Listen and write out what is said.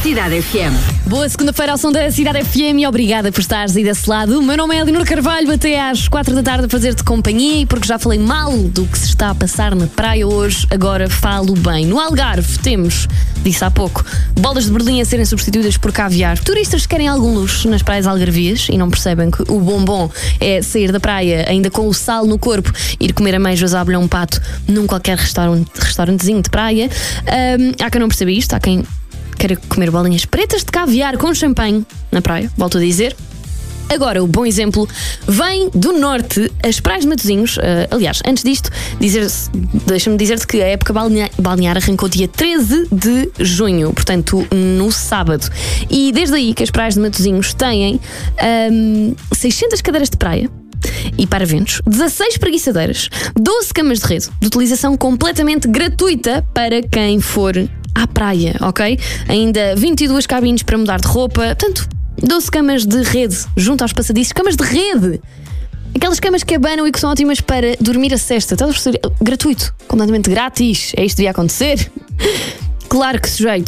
Cidade FM. Boa segunda-feira ao som da Cidade FM e obrigada por estares aí desse lado. O meu nome é Elinor Carvalho, até às 4 da tarde a fazer-te companhia, e porque já falei mal do que se está a passar na praia hoje, agora falo bem. No Algarve temos, disse há pouco, bolas de Berlim a serem substituídas por caviar. Turistas que querem algum luxo nas praias algarvias e não percebem que o bombom é sair da praia ainda com o sal no corpo, ir comer ameijoas à abelhão pato num qualquer restaurantezinho de praia. Há quem não perceba isto, há quem queira comer bolinhas pretas de caviar com champanhe na praia, volto a dizer. Agora, o bom exemplo vem do norte, as praias de Matosinhos. Aliás, antes disto, deixa-me dizer-te que a época balnear arrancou dia 13 de junho, portanto, no sábado. E desde aí que as praias de Matosinhos têm 600 cadeiras de praia e paraventos, 16 preguiçadeiras, 12 camas de rede, de utilização completamente gratuita para quem for à praia, ok? Ainda 22 cabines para mudar de roupa, portanto, 12 camas de rede junto aos passadiços, camas de rede! Aquelas camas que abanam e que são ótimas para dormir a sesta, estás a perceber? Gratuito, completamente grátis, é isto que devia acontecer? Claro que sujeito